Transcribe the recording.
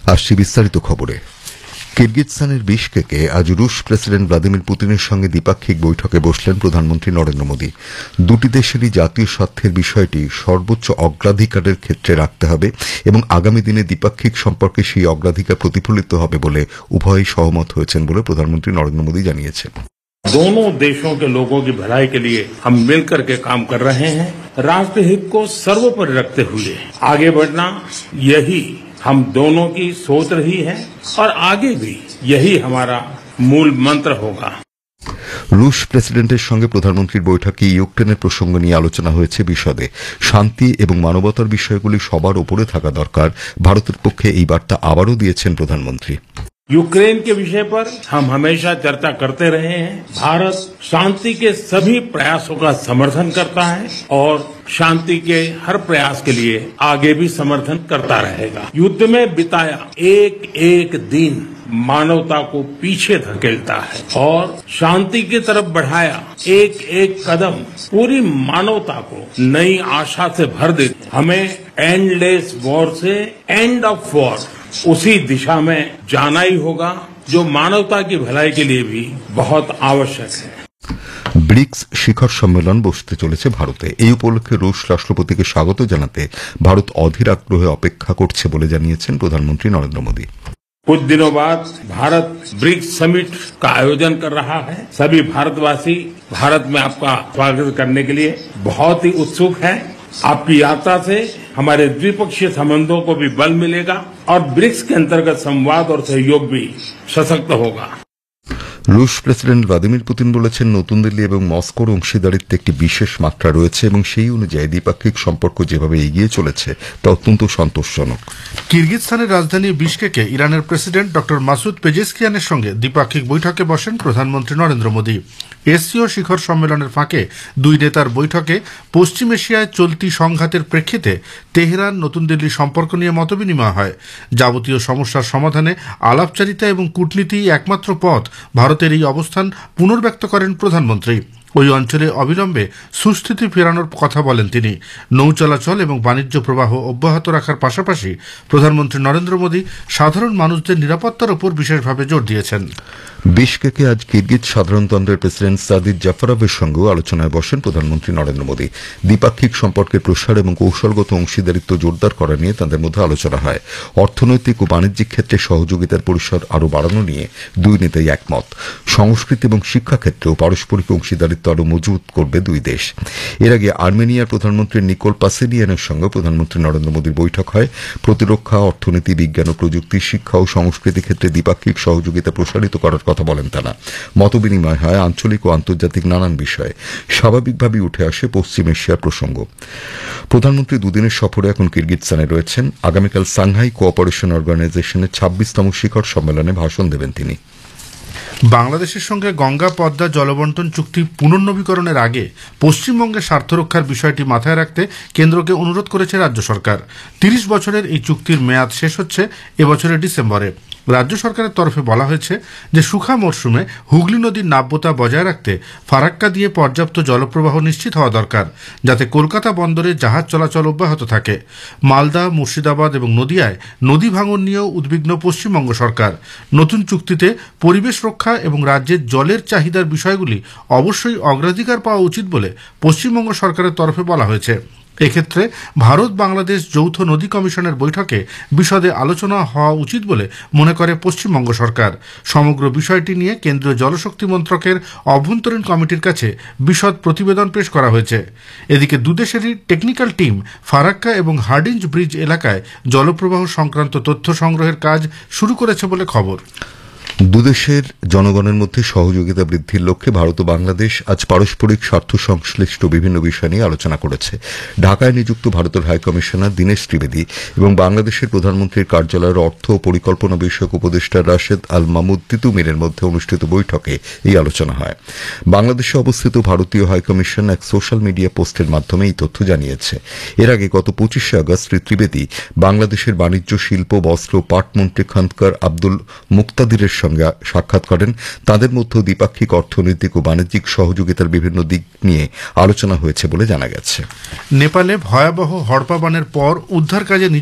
আসছি বিস্তারিত খবরে। কিরগিজস্তানের বিশকেকে আজ রুশ প্রেসিডেন্ট ভ্লাদিমির পুতিনের সঙ্গে দ্বিপাক্ষিক বৈঠকে বসলেন প্রধানমন্ত্রী নরেন্দ্র মোদী। দুটি দেশেরই জাতীয় স্বার্থের বিষয়টি সর্বোচ্চ অগ্রাধিকারের ক্ষেত্রে রাখতে হবে এবং আগামী দিনে দ্বিপাক্ষিক সম্পর্কে সেই অগ্রাধিকার প্রতিফলিত হবে বলে উভয়ই সহমত হয়েছেন বলে প্রধানমন্ত্রী নরেন্দ্র মোদী জানিয়েছেন। दोनों देशों के लोगों की भलाई के लिए हम मिलकर के काम कर रहे हैं। राष्ट्र हित को सर्वोपरि रखते हुए आगे बढ़ना, यही हम दोनों की सोच रही है और आगे भी यही हमारा मूल मंत्र होगा। রুশ প্রেসিডেন্টের সঙ্গে প্রধানমন্ত্রীর বৈঠকে ইউক্রেনের প্রসঙ্গ নিয়ে আলোচনা হয়েছে বিশদে। শান্তি এবং মানবতার বিষয়গুলি সবার উপরে থাকা দরকার, ভারতের পক্ষে এই বার্তা আবারও দিয়েছেন প্রধানমন্ত্রী। यूक्रेन के विषय पर हम हमेशा चर्चा करते रहे हैं। भारत शांति के सभी प्रयासों का समर्थन करता है और शांति के हर प्रयास के लिए आगे भी समर्थन करता रहेगा। युद्ध में बिताया एक एक दिन मानवता को पीछे धकेलता है और शांति की तरफ बढ़ाया एक एक कदम पूरी मानवता को नई आशा से भर देती। हमें एंडलेस वॉर से एंड ऑफ वॉर उसी दिशा में जाना ही होगा जो मानवता की भलाई के लिए भी बहुत आवश्यक है। ব্রিক্স শিখর সম্মেলন বসতে চলেছে ভারতে। এই উপলক্ষে রুশ রাষ্ট্রপতিকে স্বাগত জানাতে ভারত অধীর আগ্রহে অপেক্ষা করছে বলে জানিয়েছেন প্রধানমন্ত্রী নরেন্দ্র মোদী। कुछ दिनों बाद भारत ब्रिक्स समिट का आयोजन कर रहा है। सभी भारतवासी भारत में आपका स्वागत करने के लिए बहुत ही उत्सुक हैं। आपकी यात्रा से हमारे द्विपक्षीय संबंधों को भी बल मिलेगा और ब्रिक्स के अंतर्गत संवाद और सहयोग भी सशक्त होगा। রুশ প্রেসিডেন্ট ভ্লাদিমির পুতিন বলেছেন, নতুন দিল্লি এবং মস্কোর অংশীদারিত্বে একটি বিশেষ মাত্রা রয়েছে এবং সেই অনুযায়ী দ্বিপাক্ষিক সম্পর্ক যেভাবে এগিয়ে চলেছে তা অত্যন্ত সন্তোষজনক। কিরগিজস্তানের রাজধানী বিশকেকে ইরানের প্রেসিডেন্ট ডক্টর মাসুদ পেজেশকিয়ানের সঙ্গে দ্বিপাক্ষিক বৈঠকে বসেন প্রধানমন্ত্রী নরেন্দ্র মোদী। এসসিও শিখর সম্মেলনের ফাঁকে দুই নেতার বৈঠকে পশ্চিম এশিয়ায় চলতি সংঘাতের প্রেক্ষিতে তেহরান নতুন দিল্লি সম্পর্ক নিয়ে মতবিনিময় হয়। যাবতীয় সমস্যার সমাধানে আলাপচারিতা এবং কূটনীতি একমাত্র পথ। ভারতের এই অবস্থান পুনর্ব্যক্ত করেন প্রধানমন্ত্রী। ওই অঞ্চলে অবিলম্বে সুস্থিতি ফেরানোর কথা বলেন তিনি। নৌ চলাচল এবং বাণিজ্য প্রবাহ অব্যাহত রাখার পাশাপাশি প্রধানমন্ত্রী নরেন্দ্র মোদী সাধারণ মানুষদের নিরাপত্তার উপর বিশেষভাবে জোর দিয়েছেন। বিশকেকে আজ কিরগিজ সাধারণতন্ত্রের প্রেসিডেন্ট সাদির জাফারভের সঙ্গেও আলোচনায় বসেন প্রধানমন্ত্রী নরেন্দ্র মোদী। দ্বিপাক্ষিক সম্পর্কের প্রসার এবং কৌশলগত অংশীদারিত্ব জোরদার করা নিয়ে তাদের মধ্যে আলোচনা হয়। অর্থনৈতিক ও বাণিজ্যিক ক্ষেত্রে সহযোগিতার পরিসর আরও বাড়ানো নিয়ে দুই নেতাই একমত। সংস্কৃতি এবং শিক্ষা ক্ষেত্রেও পারস্পরিক অংশীদারিত্ব আরও মজবুত করবে দুই দেশ। এর আগে আর্মেনিয়ার প্রধানমন্ত্রী নিকোল পাসিনিয়ানের সঙ্গে প্রধানমন্ত্রী নরেন্দ্র মোদীর বৈঠক হয়। প্রতিরক্ষা, অর্থনীতি, বিজ্ঞান ও প্রযুক্তি, শিক্ষা ও সংস্কৃতি ক্ষেত্রে দ্বিপাক্ষিক সহযোগিতা প্রসারিত করার কথা বলেন তারা। মতবিনিময় হয় আঞ্চলিক ও আন্তর্জাতিক নানান বিষয়ে। স্বাভাবিকভাবেই উঠে আসে পশ্চিম এশিয়ার প্রসঙ্গ। প্রধানমন্ত্রী দুদিনের সফরে এখন কিরগিজস্তানে রয়েছেন। আগামীকাল সাংহাই কোঅপারেশন অর্গানাইজেশনের 26তম শিখর সম্মেলনে ভাষণ দেবেন তিনি। বাংলাদেশের সঙ্গে গঙ্গা পদ্মা জলবন্টন চুক্তি পুনর্নবীকরণের আগে পশ্চিমবঙ্গের স্বার্থ রক্ষার বিষয়টি মাথায় রাখতে কেন্দ্রকে অনুরোধ করেছে রাজ্য সরকার। ৩০ বছরের এই চুক্তির মেয়াদ শেষ হচ্ছে এবছরের ডিসেম্বরে। রাজ্য সরকারের তরফে বলা হয়েছে যে শুখা মরশুমে হুগলি নদীর নাব্যতা বজায় রাখতে ফারাক্কা দিয়ে পর্যাপ্ত জলপ্রবাহ নিশ্চিত হওয়া দরকার, যাতে কলকাতা বন্দরে জাহাজ চলাচল অব্যাহত থাকে। মালদা, মুর্শিদাবাদ এবং নদিয়ায় নদী ভাঙন নিয়েও উদ্বিগ্ন পশ্চিমবঙ্গ সরকার। নতুন চুক্তিতে পরিবেশ রক্ষা এবং রাজ্যের জলের চাহিদার বিষয়গুলি অবশ্যই অগ্রাধিকার পাওয়া উচিত বলে পশ্চিমবঙ্গ সরকারের তরফে বলা হয়েছে। এক্ষেত্রে ভারত বাংলাদেশ যৌথ নদী কমিশনের বৈঠকে বিশদে আলোচনা হওয়া উচিত বলে মনে করে পশ্চিমবঙ্গ সরকার। সমগ্র বিষয়টি নিয়ে কেন্দ্রীয় জলশক্তি মন্ত্রকের অভ্যন্তরীণ কমিটির কাছে বিশদ প্রতিবেদন পেশ করা হয়েছে। এদিকে দুদেশেরই টেকনিক্যাল টিম ফারাক্কা এবং হার্ডিঞ্জ ব্রিজ এলাকায় জলপ্রবাহ সংক্রান্ত তথ্য সংগ্রহের কাজ শুরু করেছে বলে খবর। দুদেশের জনগণের মধ্যে সহযোগিতা বৃদ্ধির লক্ষ্যে ভারত ও বাংলাদেশ আজ পারস্পরিক স্বার্থ সংশ্লিষ্ট বিভিন্ন বিষয় নিয়ে আলোচনা করেছে। ঢাকায় নিযুক্ত ভারতের হাইকমিশনার দীনেশ ত্রিবেদী এবং বাংলাদেশের প্রধানমন্ত্রীর কার্যালয়ের অর্থ ও পরিকল্পনা বিষয়ক উপদেষ্টা রাশেদ আল মামুদ তিতুমিরের মধ্যে অনুষ্ঠিত বৈঠকে এই আলোচনা হয়। বাংলাদেশে অবস্থিত ভারতীয় হাইকমিশন এক সোশ্যাল মিডিয়া পোস্টের মাধ্যমে এই তথ্য জানিয়েছে। এর আগে গত 25শে আগস্ট শ্রী ত্রিবেদী বাংলাদেশের বাণিজ্য, শিল্প, বস্ত্র ও পাট মন্ত্রী খানকার আব্দুল মুক্তাদিরের সঙ্গে সাক্ষাৎ করেন। তাদের মধ্যে দ্বিপাক্ষিক অর্থনৈতিক ও বাণিজ্যিক সহযোগিতার বিভিন্ন দিক নিয়ে আলোচনা হয়েছে বলে জানা গেছে। নেপালে ভয়াবহ হড়পা বানের পর উদ্ধার কাজে